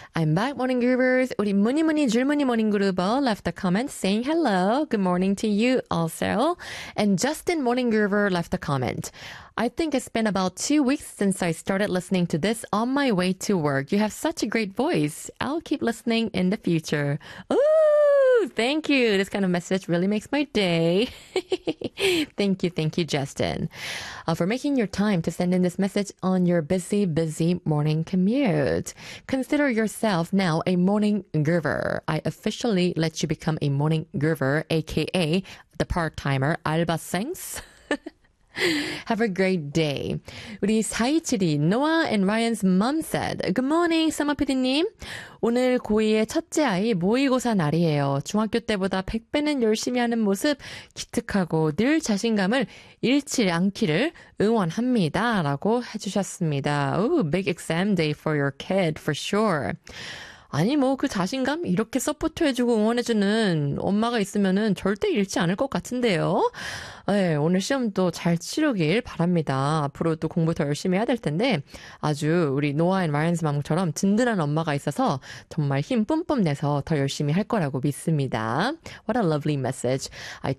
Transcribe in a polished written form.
I'm back, morning groovers. 우리 무늬무늬 줄무늬 morning groover left a comment saying hello. Good morning to you also. And Justin Morning Groover left a comment. I think it's been about 2 weeks since I started listening to this on my way to work. You have such a great voice. I'll keep listening in the future. Ooh, thank you. This kind of message really makes my day. Thank you, Justin, for making your time to send in this message on your busy morning commute. Consider yourself now a morning groover. I officially let you become a morning groover, aka the part-timer 알바생스. Have a great day. 우리 4272 Noah and Ryan's mom said, Good morning, 서머 PD님. 오늘 고2의 첫째 아이 모의고사 날이에요. 중학교 때보다 100배는 열심히 하는 모습 기특하고 늘 자신감을 잃지 않기를 응원합니다. 라고 해주셨습니다. Ooh, big exam day for your kid, for sure. 아니 그 자신감 이렇게 서포트해주고 응원해주는 엄마가 있으면은 절대 잃지 않을 것 같은데요. 네, 오늘 시험도 잘 치르길 바랍니다. 앞으로 또 공부 더 열심히 해야 될 텐데 아주 우리 노아 앤 라이언스 맘처럼 든든한 엄마가 있어서 정말 힘 뿜뿜 내서 더 열심히 할 거라고 믿습니다. What a lovely message. I